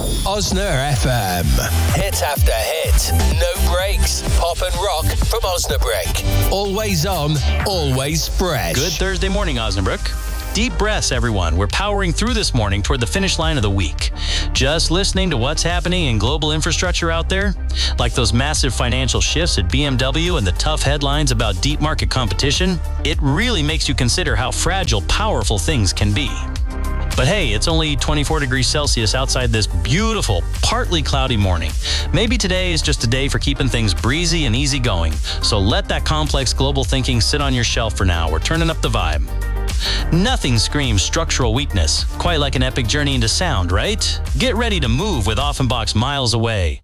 Osna FM. Hit after hit. No breaks. Pop and rock from Osnabrück. Always on, always fresh. Good Thursday morning, Osnabrück. Deep breaths, everyone. We're powering through this morning toward the finish line of the week. Just listening to what's happening in global infrastructure out there, like those massive financial shifts at BMW and the tough headlines about deep market competition, it really makes you consider how fragile, powerful things can be. But hey, it's only 24 degrees Celsius outside this beautiful, partly cloudy morning. Maybe today is just a day for keeping things breezy and easy going. So let that complex global thinking sit on your shelf for now. We're turning up the vibe. Nothing screams structural weakness, quite like an epic journey into sound, right? Get ready to move with Offenbach's Miles Away.